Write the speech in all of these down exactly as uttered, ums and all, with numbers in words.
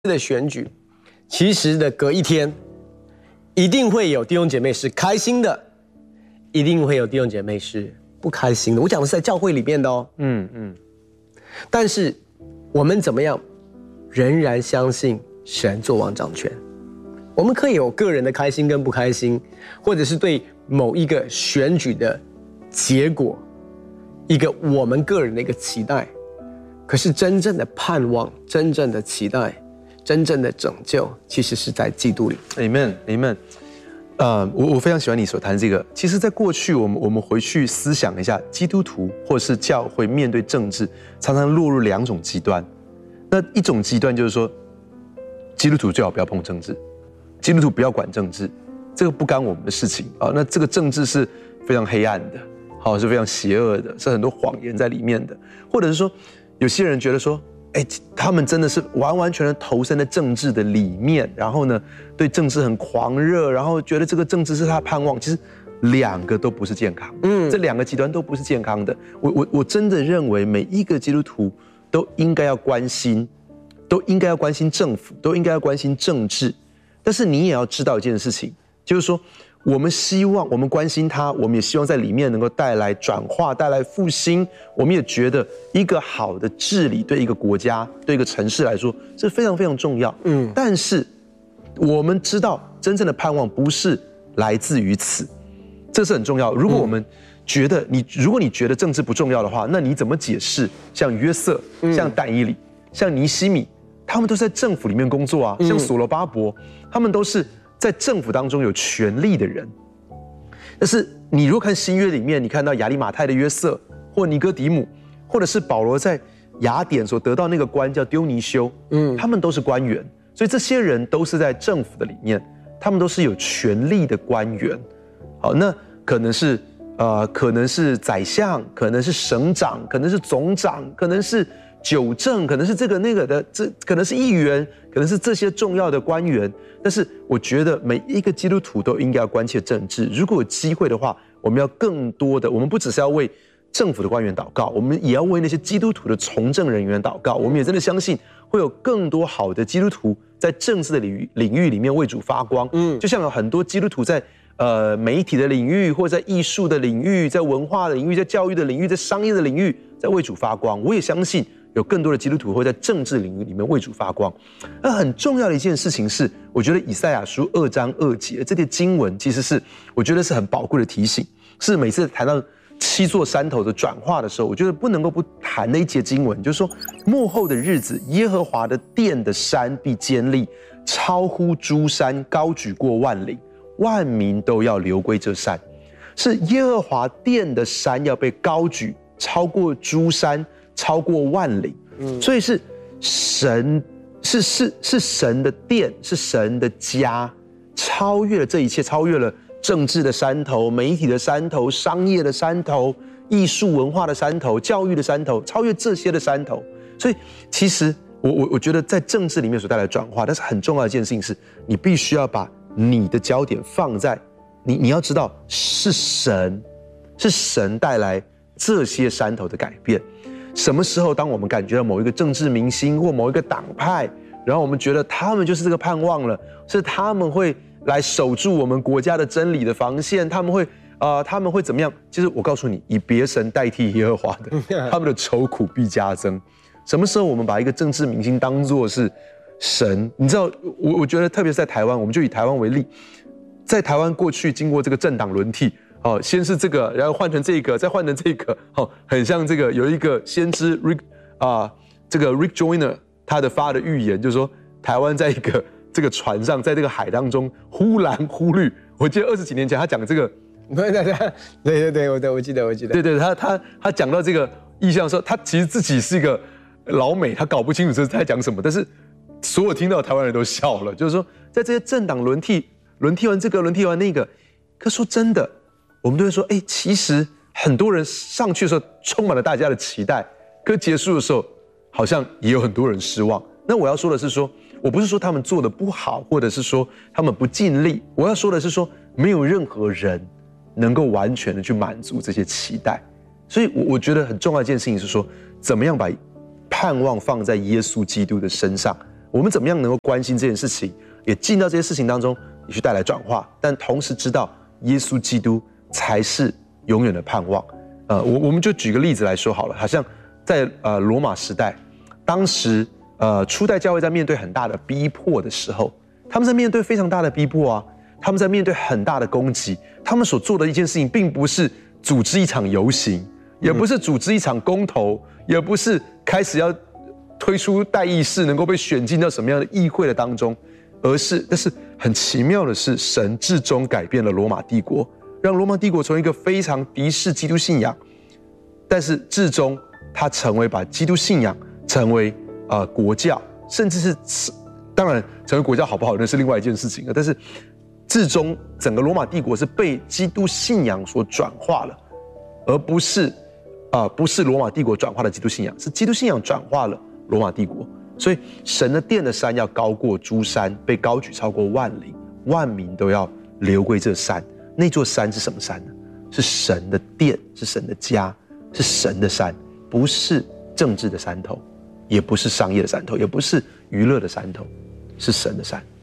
的选举，其实的隔一天，一定会有弟兄姐妹是开心的，一定会有弟兄姐妹是不开心的。我讲的是在教会里面的哦，嗯嗯。但是我们怎么样，仍然相信神作王掌权。我们可以有个人的开心跟不开心，或者是对某一个选举的结果，一个我们个人的一个期待。可是真正的盼望，真正的期待，真正的拯救，其实是在基督里。 Amen, Amen。呃，我我非常喜欢你所谈这个。其实，在过去，我们我们回去思想一下，基督徒或是教会面对政治，常常落入两种极端。那一种极端就是说，基督徒最好不要碰政治，基督徒不要管政治，这个不干我们的事情啊。那这个政治是非常黑暗的，好，是非常邪恶的，是很多谎言在里面的，或者是说，有些人觉得说，哎，他们真的是完完全全投身在政治的里面，然后呢，对政治很狂热，然后觉得这个政治是他的盼望。其实两个都不是健康，嗯，这两个极端都不是健康的。我我我真的认为每一个基督徒都应该要关心，都应该要关心政府，都应该要关心政治。但是你也要知道一件事情，就是说，我们希望，我们关心它，我们也希望在里面能够带来转化，带来复兴。我们也觉得一个好的治理对一个国家、对一个城市来说是非常非常重要。嗯，但是我们知道，真正的盼望不是来自于此，这是很重要。如果我们觉得你，如果你觉得政治不重要的话，那你怎么解释像约瑟、像但以理、像尼希米，他们都是在政府里面工作啊，像所罗巴伯，他们都是在政府当中有权力的人。但是你如果看新约里面，你看到亚利马太的约瑟，或尼哥底母，或者是保罗在雅典所得到那个官叫丢尼修，嗯，他们都是官员，所以这些人都是在政府的里面，他们都是有权力的官员。好，那可能是呃，可能是宰相，可能是省长，可能是总长，可能是纠正，可能是这个那个的，这可能是议员，可能是这些重要的官员。但是我觉得每一个基督徒都应该要关切政治。如果有机会的话，我们要更多的，我们不只是要为政府的官员祷告，我们也要为那些基督徒的从政人员祷告。我们也真的相信会有更多好的基督徒在政治的领域领域里面为主发光。嗯，就像有很多基督徒在呃媒体的领域，或者在艺术的领域，在文化的领域，在教育的领域，在商业的领域，在为主发光。我也相信有更多的基督徒会在政治领域里面为主发光。那很重要的一件事情是，我觉得以赛亚书二章二节这些经文，其实是我觉得是很宝贵的提醒。是每次谈到七座山头的转化的时候，我觉得不能够不谈那一节经文，就是说末后的日子，耶和华的殿的山必坚立，超乎诸山，高举过万岭，万民都要流归这山。是耶和华殿的山要被高举，超过诸山，超过万岭。嗯，所以是神，是是是神的殿，是神的家，超越了这一切，超越了政治的山头、媒体的山头、商业的山头、艺术文化的山头、教育的山头，超越这些的山头。所以其实我我我觉得在政治里面所带来的转化，但是很重要的一件事情是，你必须要把你的焦点放在你你要知道是神，是神带来这些山头的改变。什么时候当我们感觉到某一个政治明星或某一个党派，然后我们觉得他们就是这个盼望了，是他们会来守住我们国家的真理的防线，他们会呃他们会怎么样？其实我告诉你，以别神代替耶和华的，他们的愁苦必加增。什么时候我们把一个政治明星当作是神？你知道，我我觉得特别是在台湾，我们就以台湾为例，在台湾过去经过这个政党轮替。哦，先是这个，然后换成这个，再换成这个，哦，很像这个有一个先知 Rick 啊、呃，这个 Rick Joyner 他的发的预言，就是说台湾在一个这个船上，在这个海当中忽蓝忽绿。我记得二十几年前他讲这个， 对对对对对对，我对我记得我记得， 对对，他他他讲到这个意象的时候，他其实自己是一个老美，他搞不清楚这是在讲什么，但是所有听到的台湾人都笑了，就是说在这些政党轮替，轮替完这个，轮替完那个，可说真的。我们都会说，哎，其实很多人上去的时候充满了大家的期待，可结束的时候好像也有很多人失望。那我要说的是说，我不是说他们做的不好，或者是说他们不尽力，我要说的是说，没有任何人能够完全的去满足这些期待。所以我我觉得很重要的一件事情是说，怎么样把盼望放在耶稣基督的身上。 我们怎么样能够关心这件事情，也进到这些事情当中，你去带来转化，但同时知道耶稣基督才是永远的盼望。呃，我我们就举个例子来说好了，好像在呃罗马时代，当时呃初代教会在面对很大的逼迫的时候，他们在面对非常大的逼迫啊，他们在面对很大的攻击，他们所做的一件事情，并不是组织一场游行，也不是组织一场公投，也不是开始要推出代议士能够被选进到什么样的议会的当中，而是，但是很奇妙的是，神至终改变了罗马帝国，让罗马帝国从一个非常敌视基督信仰，但是至终他成为把基督信仰成为呃国教，甚至是当然成为国教好不好那是另外一件事情了，但是至终整个罗马帝国是被基督信仰所转化了，而不是啊、呃、不是罗马帝国转化了基督信仰，是基督信仰转化了罗马帝国。所以神的殿的山要高过诸山，被高举超过万岭，万民都要流归这山。那座山是什么山呢？是神的殿，是神的家，是神的山，不是政治的山头，也不是商业的山头，也不是娱乐的山头，是神的山。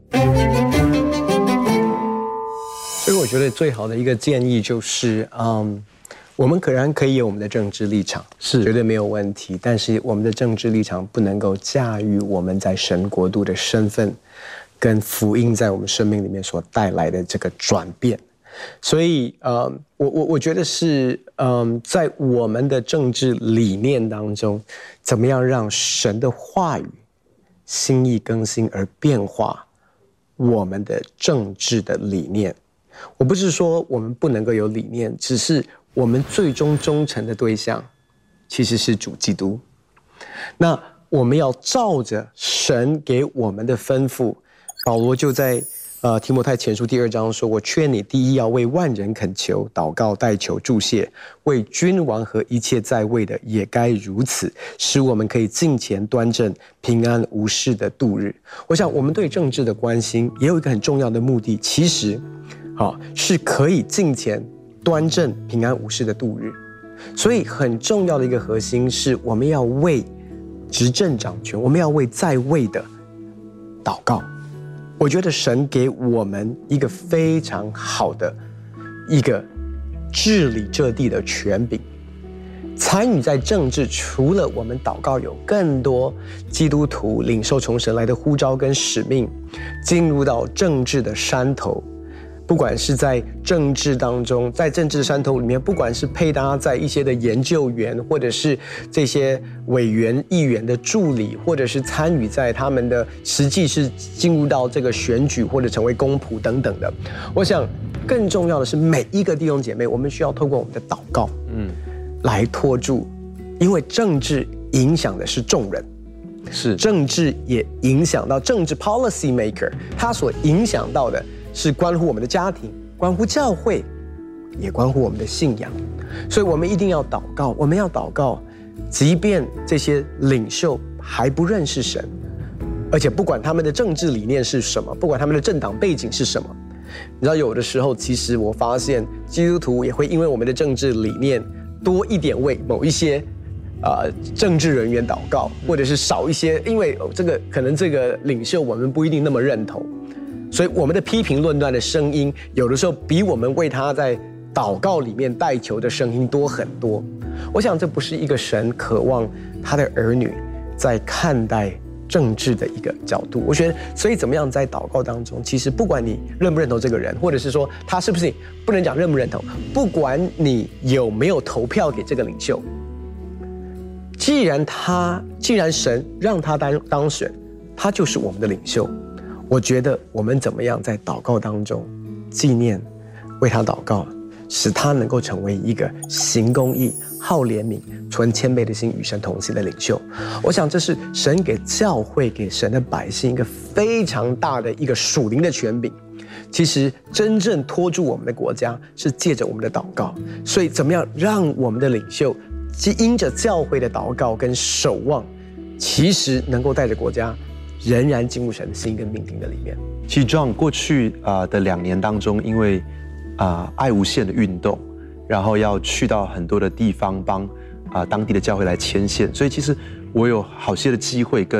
所以我觉得最好的一个建议就是，嗯，我们可然可以有我们的政治立场， 是绝对没有问题，但是我们的政治立场不能够驾驭我们在神国度的身份，跟福音在我们生命里面所带来的这个转变。所以，呃，我我我觉得是，嗯，在我们的政治理念当中，怎么样让神的话语心意更新而变化我们的政治的理念。我不是说我们不能够有理念，只是我们最终忠诚的对象其实是主基督。那我们要照着神给我们的吩咐，保罗就在呃提摩太前书第二章说：“我劝你，第一要为万人恳求、祷告、代求、祝谢，为君王和一切在位的也该如此，使我们可以敬虔端正、平安无事的度日。”我想，我们对政治的关心也有一个很重要的目的，其实。好，是可以敬虔、端正、平安无事的度日。所以很重要的一个核心是，我们要为执政掌权，我们要为在位的祷告。我觉得神给我们一个非常好的一个治理这地的权柄。参与在政治，除了我们祷告，有更多基督徒领受从神来的呼召跟使命，进入到政治的山头。不管是在政治当中，在政治山头里面，不管是配搭在一些的研究员，或者是这些委员、议员的助理，或者是参与在他们的实际是进入到这个选举或者成为公仆等等的。我想更重要的是，每一个弟兄姐妹，我们需要透过我们的祷告，嗯，来托住，因为政治影响的是众人。 是政治也影响到政治 policy maker， 他所影响到的是关乎我们的家庭，关乎教会，也关乎我们的信仰。所以我们一定要祷告，我们要祷告，即便这些领袖还不认识神，而且不管他们的政治理念是什么，不管他们的政党背景是什么，你知道有的时候其实我发现基督徒也会因为我们的政治理念多一点为某一些呃，政治人员祷告，或者是少一些，因为、哦、这个可能这个领袖我们不一定那么认同，所以我们的批评论断的声音，有的时候比我们为他在祷告里面代求的声音多很多。我想这不是一个神渴望他的儿女在看待政治的一个角度。我觉得，所以怎么样在祷告当中，其实不管你认不认同这个人，或者是说他是不是不能讲认不认同，不管你有没有投票给这个领袖。既然他，既然神让他当当选，他就是我们的领袖。我觉得我们怎么样在祷告当中纪念，为他祷告，使他能够成为一个行公义、好怜悯、存谦卑的心、与神同行的领袖。我想这是神给教会、给神的百姓一个非常大的一个属灵的权柄。其实真正托住我们的国家，是借着我们的祷告。所以怎么样让我们的领袖因着教会的祷告跟守望，其实能够带着国家仍然进入神的心跟命定的里面。 其实 John 过去啊、呃、的两年当中，因为啊、呃、爱无限的运动，然后要去到很多的地方帮啊、呃、当地的教会来牵线，所以其实我有好些的机会跟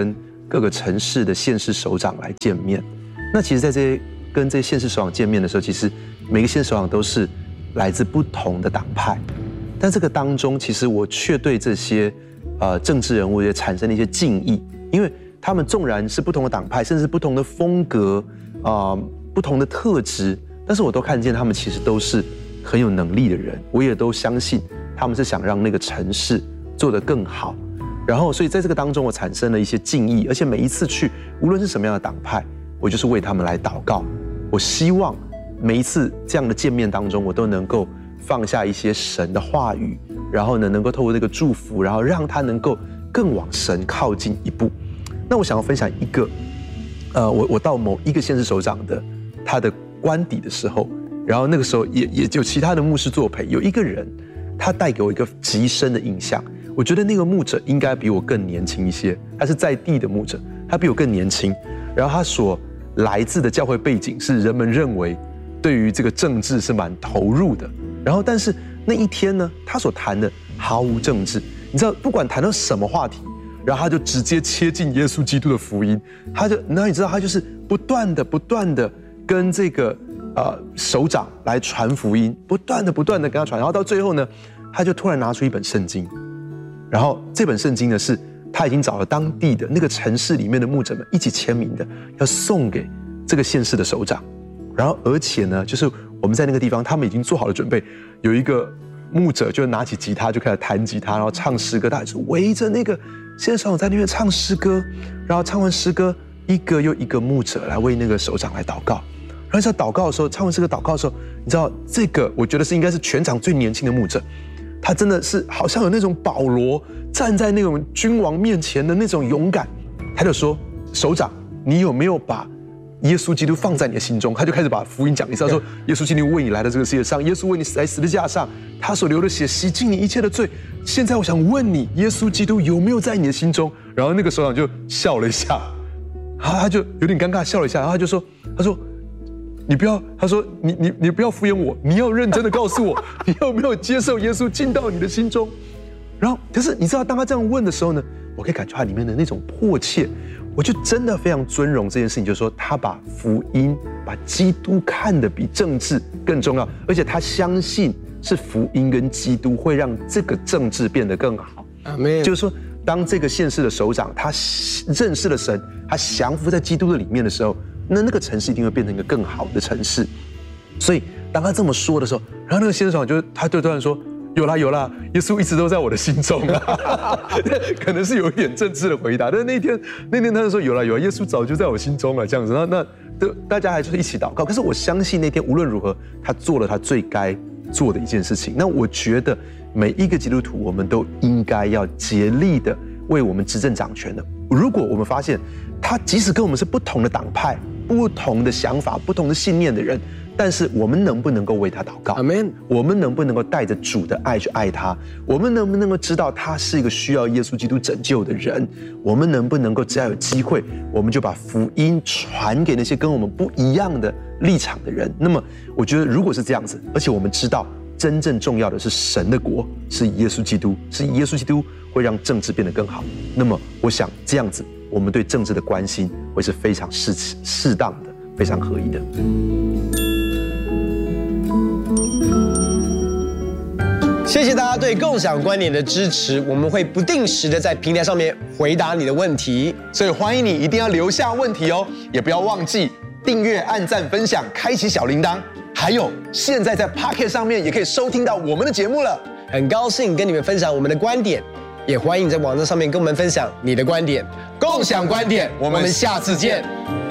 各个城市的县市首长来见面。那其实，在这些跟这些县市首长见面的时候，其实每个县市首长都是来自不同的党派，但这个当中，其实我却对这些呃政治人物也产生了一些敬意，因为他们纵然是不同的党派，甚至不同的风格啊、呃、不同的特质，但是我都看见他们其实都是很有能力的人，我也都相信他们是想让那个城市做得更好。然后，所以在这个当中，我产生了一些敬意，而且每一次去，无论是什么样的党派，我就是为他们来祷告。我希望每一次这样的见面当中，我都能够放下一些神的话语，然后呢，能够透过这个祝福，然后让他能够更往神靠近一步。那我想要分享一个，呃，我我到某一个县市首长的他的官邸的时候，然后那个时候也也有其他的牧师作陪，有一个人，他带给我一个极深的印象。我觉得那个牧者应该比我更年轻一些，他是在地的牧者，他比我更年轻。然后他所来自的教会背景是人们认为对于这个政治是蛮投入的。然后，但是那一天呢，他所谈的毫无政治，你知道，不管谈到什么话题，然后他就直接切进耶稣基督的福音，他就，然后你知道，他就是不断的、不断的跟这个呃首长来传福音，不断的、不断的跟他传，然后到最后呢，他就突然拿出一本圣经。然后这本圣经呢，是他已经找了当地的那个城市里面的牧者们一起签名的，要送给这个县市的首长。然后而且呢，就是我们在那个地方，他们已经做好了准备，有一个牧者就拿起吉他就开始弹吉他，然后唱诗歌，大家就围着那个县市首长在那边唱诗歌。然后唱完诗歌，一个又一个牧者来为那个首长来祷告。然后在祷告的时候，唱完诗歌祷告的时候，你知道这个我觉得是应该是全场最年轻的牧者。他真的是好像有那种保罗站在那种君王面前的那种勇敢，他就说：“首长，你有没有把耶稣基督放在你的心中？”他就开始把福音讲一次，他说：“耶稣基督为你来到这个世界上，耶稣为你死在十字架上，他所流的血洗净你一切的罪。现在我想问你，耶稣基督有没有在你的心中？”然后那个首长就笑了一下，他他就有点尴尬笑了一下，然后他就说：“他说。”你不要，他说你你你不要敷衍我，你要认真的告诉我，你有没有接受耶稣进到你的心中？然后，可是你知道，当他这样问的时候呢，我可以感觉他里面的那种迫切，我就真的非常尊荣这件事情，就是说他把福音、把基督看得比政治更重要，而且他相信是福音跟基督会让这个政治变得更好。 Amen。 就是说，当这个县市的首长他认识了神，他降服在基督的里面的时候。那那个城市一定会变成一个更好的城市，所以当他这么说的时候，然后那个先生就他就突然说：“有啦有啦，耶稣一直都在我的心中啊。”可能是有一点政治的回答，但是那天那天他就说：“有啦有啦，耶稣早就在我心中了。”这样子，那那大家还就是一起祷告。可是我相信那天无论如何，他做了他最该做的一件事情。那我觉得每一个基督徒，我们都应该要竭力的为我们执政掌权的。如果我们发现他即使跟我们是不同的党派、不同的想法、不同的信念的人，但是我们能不能够为他祷告？ Amen。 我们能不能够带着主的爱去爱他？我们能不能够知道他是一个需要耶稣基督拯救的人？我们能不能够只要有机会，我们就把福音传给那些跟我们不一样的立场的人？那么，我觉得如果是这样子，而且我们知道真正重要的是神的国，是耶稣基督，是耶稣基督会让政治变得更好。那么，我想这样子，我们对政治的关心会是非常适适当的、非常合宜的。 谢谢大家对共享观点的支持，我们会不定时的在平台上面回答你的问题， 所以欢迎你一定要留下问题哦，也不要忘记订阅、按赞、分享、开启小铃铛，还有现在在 Pocket 上面也可以收听到我们的节目了。 很高兴跟你们分享我们的观点，也欢迎你在网站上面跟我们分享你的观点， 共享观点，我们下次见。